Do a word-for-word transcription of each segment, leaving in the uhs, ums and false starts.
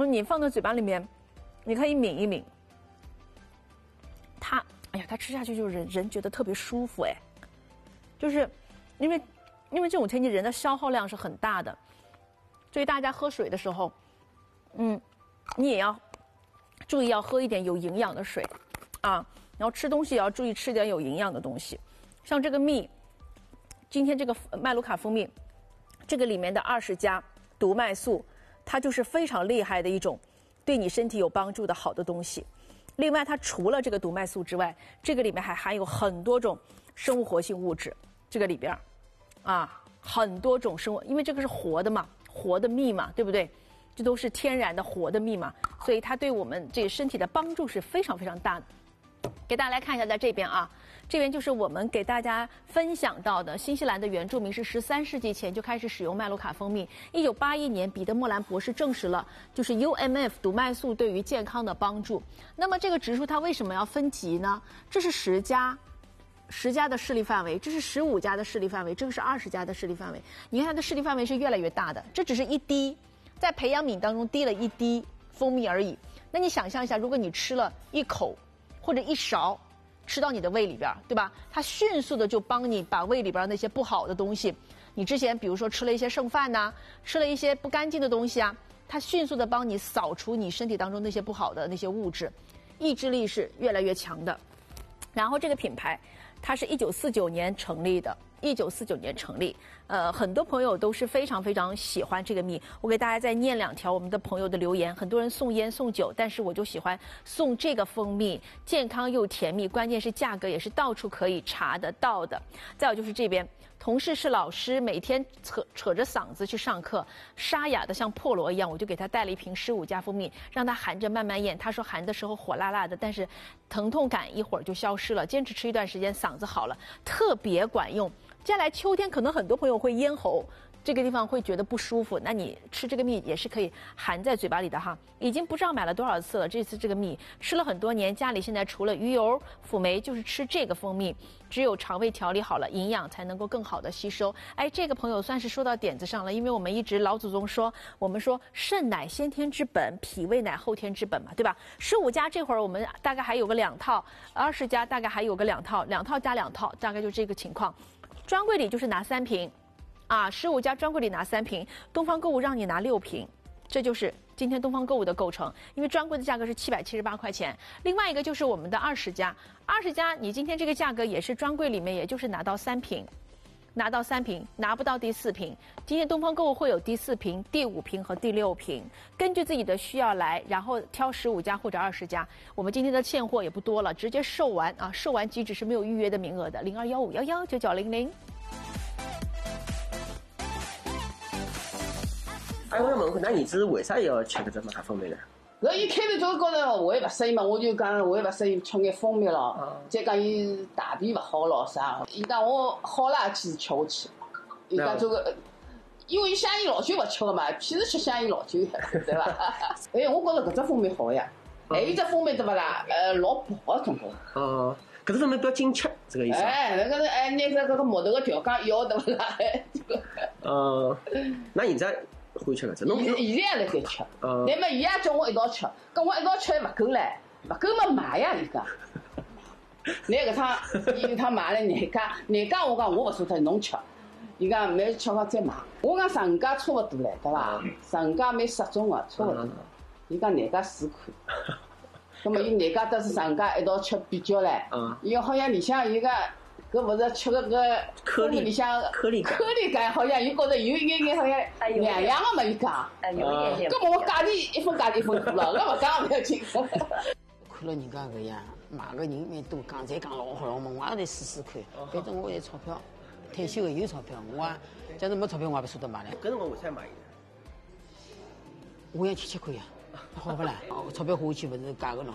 嗯，你放到嘴巴里面，你可以抿一抿。它，哎呀，它吃下去就人人觉得特别舒服哎，就是因为因为这种天气人的消耗量是很大的，所以大家喝水的时候，嗯，你也要注意要喝一点有营养的水啊，然后吃东西也要注意吃点有营养的东西，像这个蜜，今天这个麦卢卡蜂蜜，这个里面的二十加毒麦素，它就是非常厉害的一种对你身体有帮助的好的东西。另外，它除了这个毒麦素之外，这个里面还含有很多种生物活性物质。这个里边，啊，很多种生物，因为这个是活的嘛，活的蜜嘛，对不对？这都是天然的活的蜜嘛，所以它对我们这个身体的帮助是非常非常大的。给大家来看一下，在这边啊，这边就是我们给大家分享到的，新西兰的原住民是十三世纪前就开始使用麦卢卡蜂蜜。一九八一年，彼得莫兰博士证实了，就是 U M F 毒麦素对于健康的帮助。那么这个植树它为什么要分级呢？这是十家，十家的势力范围，这是十五家的势力范围，这个是二十家的势力范围。你看它的势力范围是越来越大的，这只是一滴，在培养皿当中滴了一滴蜂蜜而已。那你想象一下，如果你吃了一口或者一勺吃到你的胃里边，对吧？它迅速的就帮你把胃里边那些不好的东西，你之前比如说吃了一些剩饭呐、啊，吃了一些不干净的东西啊，它迅速的帮你扫除你身体当中那些不好的那些物质，意志力是越来越强的。然后这个品牌，它是一九四九年成立的。一九四九年成立，呃，很多朋友都是非常非常喜欢这个蜜。我给大家再念两条我们的朋友的留言，很多人送烟送酒，但是我就喜欢送这个蜂蜜，健康又甜蜜，关键是价格也是到处可以查得到的。再有就是这边，同事是老师，每天扯扯着嗓子去上课，沙哑的像破锣一样，我就给他带了一瓶十五加蜂蜜，让他含着慢慢咽。他说含的时候火辣辣的，但是疼痛感一会儿就消失了，坚持吃一段时间，嗓子好了，特别管用。接下来秋天可能很多朋友会咽喉，这个地方会觉得不舒服，那你吃这个蜜也是可以含在嘴巴里的哈。已经不知道买了多少次了，这次这个蜜吃了很多年，家里现在除了鱼油、辅酶就是吃这个蜂蜜，只有肠胃调理好了，营养才能够更好的吸收。哎，这个朋友算是说到点子上了，因为我们一直老祖宗说，我们说肾乃先天之本，脾胃乃后天之本嘛，对吧？十五家这会儿我们大概还有个两套，二十家大概还有个两套，两套加两套，大概就这个情况。专柜里就是拿三瓶，啊，十五家专柜里拿三瓶，东方购物让你拿六瓶，这就是今天东方购物的构成。因为专柜的价格是七百七十八块钱，另外一个就是我们的二十家，二十家你今天这个价格也是专柜里面，也就是拿到三瓶，拿到三瓶，拿不到第四瓶。今天东方购物会有第四瓶、第五瓶和第六瓶，根据自己的需要来，然后挑十五家或者二十家。我们今天的现货也不多了，直接售完啊！售完即止是没有预约的名额的，零二幺五幺幺九九零零。 哎，我想问问，那儿子为啥要吃搿只麦蜂蜜呢？ 我一开头就觉着胃勿适应嘛，我就讲胃勿适应，吃眼蜂蜜咯。再讲伊大便勿好咯啥，伊讲我好啦，坚持吃下去。伊讲这个，因为伊香烟老酒勿吃个嘛，偏是吃香烟老酒，对伐？哎，我觉着搿只蜂蜜好呀。还有只蜂蜜对勿啦？呃，老薄个总归。 哦，搿只蜂蜜比较紧吃，这个意思。 哎，那个哎，拿着搿个木头个条杠摇对勿啦？ 哦，那现在欢喜吃搿只？侬现现在也辣盖吃。 哦。 那么伊也叫我一道吃，跟我一道吃还勿够唻，勿够嘛买呀，伊讲。那搿趟伊搿趟买了廿家，廿家我讲我勿舍得侬吃。伊讲买吃好再买，我讲十五家差勿多唻，对伐？十五家蛮适中个，差勿多。伊讲廿家试看，葛末伊廿家都是十五家一道吃比较唻。嗯。伊好像里向伊个搿勿是吃个搿颗粒里向颗粒颗粒感，好像伊觉着有一眼眼好像两样个嘛，伊讲。 哎，有一点点。 葛末我价钿一分价钿一分货了，搿勿讲勿要紧。 看了人家搿样买个人蛮多，讲侪讲老好老猛，我也得试试看。反正我有钞票。退休的有钞票，我啊，假如没钞票，我也不舍得买嘞。 搿辰光为啥买伊呢？ 我想吃吃看呀，好不啦？哦，钞票花下去不是假的咯。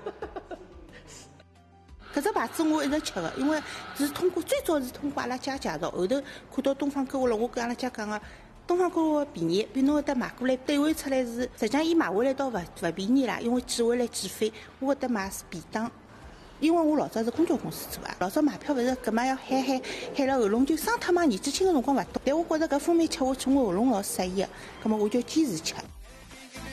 搿只牌子我一直吃的，因为是通过最早是通过阿拉姐介绍，后头看到东方购物了，我跟阿拉姐讲个，东方购物便宜，比侬搿搭买过来兑换出来是，实际上伊买回来倒勿勿便宜啦，因为寄回来计费，我搿搭买是便当。因为我老早是公交公司做啊，老早买票勿是搿嘛要喊喊喊了喉咙就伤脱嘛，年纪轻个辰光勿懂，但我觉着搿蜂蜜吃下去我喉咙老适意个，葛末我就坚持吃。